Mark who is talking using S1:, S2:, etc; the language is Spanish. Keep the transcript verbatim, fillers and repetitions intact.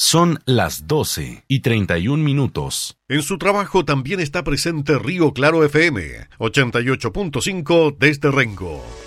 S1: Son las doce y treinta y un minutos.
S2: En su trabajo también está presente Río Claro F M, ochenta y ocho punto cinco desde Rengo.